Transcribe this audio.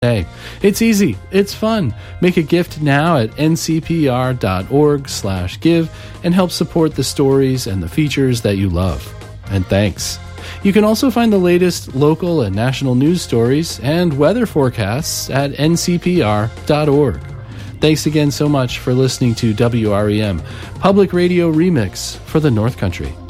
Hey, it's easy. It's fun. Make a gift now at ncpr.org/give and help support the stories and the features that you love. And thanks. You can also find the latest local and national news stories and weather forecasts at ncpr.org. Thanks again so much for listening to WREM, Public Radio Remix for the North Country.